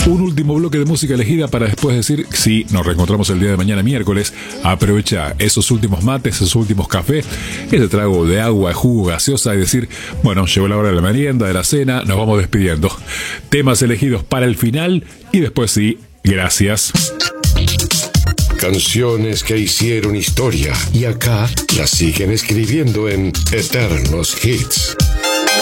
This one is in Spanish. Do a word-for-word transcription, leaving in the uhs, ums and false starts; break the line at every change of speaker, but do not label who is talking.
Un último bloque de música elegida para después decir, sí, nos reencontramos el día de mañana miércoles. Aprovecha esos últimos mates, esos últimos cafés, ese trago de agua, jugo, gaseosa y decir, bueno, llegó la hora de la merienda, de la cena, nos vamos despidiendo. Temas elegidos para el final y después sí, gracias.
Canciones que hicieron historia y acá las siguen escribiendo en Eternos Hits.